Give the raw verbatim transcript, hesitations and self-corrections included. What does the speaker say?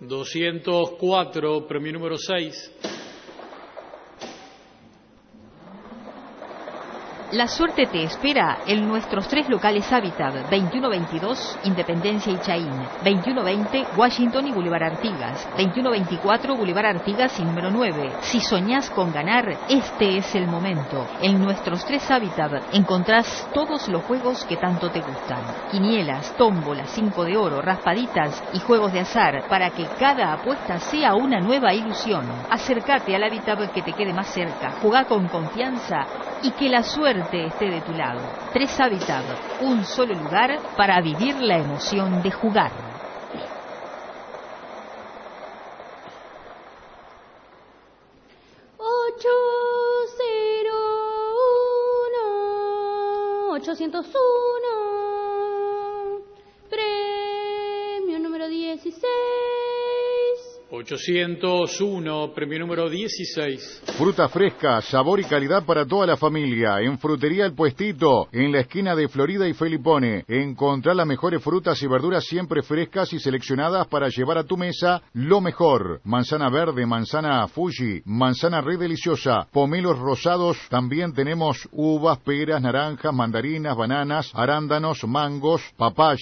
doscientos cuatro, premio número seis. La suerte te espera en nuestros tres locales Hábitat, veintiuno veintidós, Independencia y Chaín, veintiuno veinte, Washington y Boulevard Artigas, veintiuno veinticuatro, Boulevard Artigas y número nueve. Si soñás con ganar, este es el momento. En nuestros tres Hábitat encontrás todos los juegos que tanto te gustan. Quinielas, tómbolas, cinco de oro, raspaditas y juegos de azar, para que cada apuesta sea una nueva ilusión. Acércate al Hábitat que te quede más cerca, jugá con confianza y que la suerte esté de tu lado. Tres Hábitat, un solo lugar para vivir la emoción de jugar. ocho cero uno, ochocientos uno, premio número dieciséis. ochocientos uno, premio número dieciséis. Fruta fresca, sabor y calidad para toda la familia. En Frutería El Puestito, en la esquina de Florida y Felipone. Encontrá las mejores frutas y verduras siempre frescas y seleccionadas para llevar a tu mesa lo mejor. Manzana verde, manzana Fuji, manzana re deliciosa, pomelos rosados. También tenemos uvas, peras, naranjas, mandarinas, bananas, arándanos, mangos, papaya.